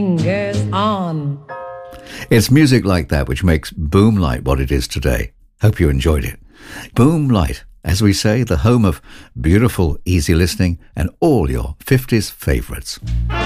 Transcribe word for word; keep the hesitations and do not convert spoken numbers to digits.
Fingers on. It's music like that which makes Boomlight what it is today. Hope you enjoyed it. Boomlight, as we say, the home of beautiful, easy listening and all your fifties favourites.